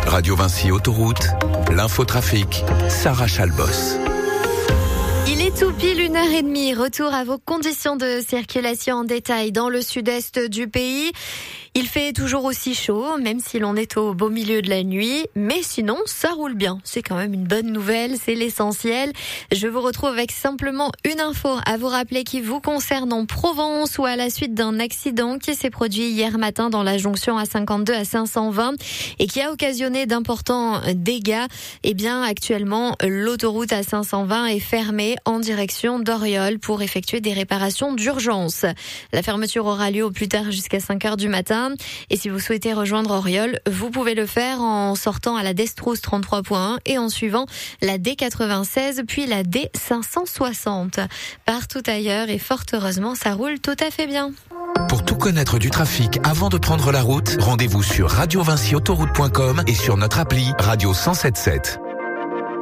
Radio Vinci Autoroute, l'infotrafic, Sarah Chalbos. Il est tout pile 1h30. Retour à vos conditions de circulation en détail dans le sud-est du pays. Il fait toujours aussi chaud, même si l'on est au beau milieu de la nuit. Mais sinon, ça roule bien. C'est quand même une bonne nouvelle, c'est l'essentiel. Je vous retrouve avec simplement une info à vous rappeler qui vous concerne en Provence ou à la suite d'un accident qui s'est produit hier matin dans la jonction A52 à 520 et qui a occasionné d'importants dégâts. Eh bien, actuellement, l'autoroute A520 est fermée en direction d'Oriol pour effectuer des réparations d'urgence. La fermeture aura lieu au plus tard jusqu'à 5h du matin. Et si vous souhaitez rejoindre Oriol, vous pouvez le faire en sortant à la Destrousse 33.1 et en suivant la D96 puis la D560. Partout ailleurs et fort heureusement, ça roule tout à fait bien. Pour tout connaître du trafic avant de prendre la route, rendez-vous sur radiovinciautoroute.com et sur notre appli Radio 107.7.